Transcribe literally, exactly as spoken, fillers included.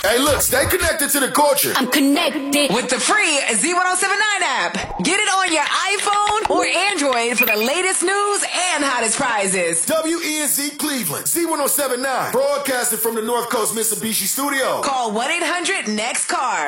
Hey, look, stay connected to the culture. I'm connected with the free Z ten seventy-nine app. Get it on your iPhone or Android for the latest news and hottest prizes. W E N Z Cleveland, Z ten seventy-nine, broadcasting from the North Coast Mitsubishi Studio. Call one eight hundred next car.